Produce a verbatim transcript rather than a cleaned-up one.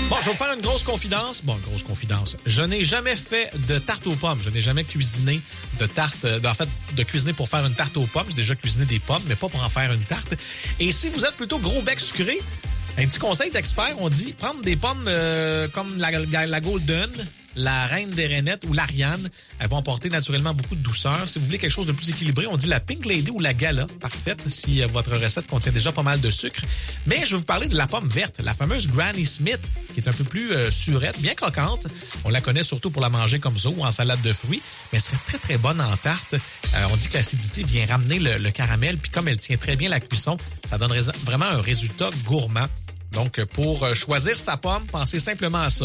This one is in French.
Bon, je vais vous faire une grosse confidence. Bon, grosse confidence. Je n'ai jamais fait de tarte aux pommes. Je n'ai jamais cuisiné de tarte. En fait, de cuisiner pour faire une tarte aux pommes. J'ai déjà cuisiné des pommes, mais pas pour en faire une tarte. Et si vous êtes plutôt gros bec sucré, un petit conseil d'expert, on dit prendre des pommes euh, comme la, la, la Golden, la Reine des Rainettes ou l'Ariane. Elles vont apporter naturellement beaucoup de douceur. Si vous voulez quelque chose de plus équilibré, on dit la Pink Lady ou la Gala. Parfaite si euh, votre recette contient déjà pas mal de sucre. Mais je vais vous parler de la pomme verte, la fameuse Granny Smith, qui est un peu plus euh, surette, bien croquante. On la connaît surtout pour la manger comme ça ou en salade de fruits, mais elle serait très, très bonne en tarte. Euh, on dit que l'acidité vient ramener le, le caramel, puis comme elle tient très bien la cuisson, ça donne vraiment un résultat gourmand. Donc, pour choisir sa pomme, pensez simplement à ça.